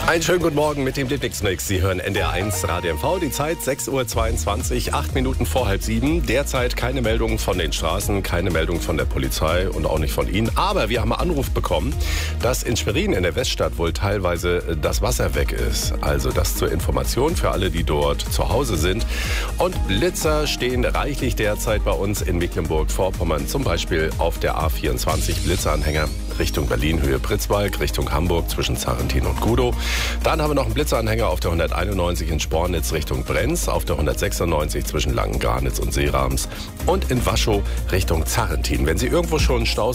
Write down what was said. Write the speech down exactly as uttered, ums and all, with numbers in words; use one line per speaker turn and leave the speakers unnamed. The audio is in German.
Einen schönen guten Morgen mit dem Lieblingsmix. Sie hören N D R eins Radio M V. Die Zeit sechs Uhr zweiundzwanzig, acht Minuten vor halb sieben. Derzeit keine Meldung von den Straßen, keine Meldung von der Polizei und auch nicht von Ihnen. Aber wir haben einen Anruf bekommen, dass in Schwerin in der Weststadt wohl teilweise das Wasser weg ist. Also das zur Information für alle, die dort zu Hause sind. Und Blitzer stehen reichlich derzeit bei uns in Mecklenburg-Vorpommern. Zum Beispiel auf der A vierundzwanzig Blitzeranhänger Richtung Berlin, Höhe Pritzwalk, Richtung Hamburg zwischen Zarentin und Gudow. Dann haben wir noch einen Blitzanhänger auf der hunderteinundneunzig in Spornitz Richtung Brenz, auf der hundertsechsundneunzig zwischen Langen-Garnitz und Seerams und in Waschow Richtung Zarentin. Wenn Sie irgendwo schon Staus